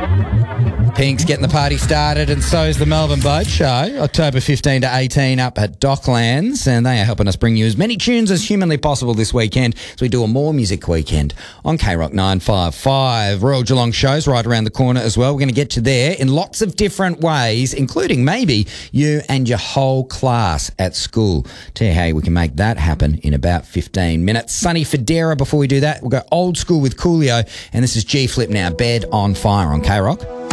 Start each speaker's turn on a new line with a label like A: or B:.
A: Pink's getting the party started, and so is the Melbourne Boat Show, October 15 to 18 up at Docklands, and they are helping us bring you as many tunes as humanly possible this weekend as we do a More Music Weekend on K-Rock 955. Royal Geelong show's right around the corner as well. We're going to get you there in lots of different ways, including maybe you and your whole class at school. Tell you how we can make that happen in about 15 minutes. Sonny Fodera. Before we do that, we'll go old school with Coolio, and this is G-Flip now, Bed on Fire on K-Rock.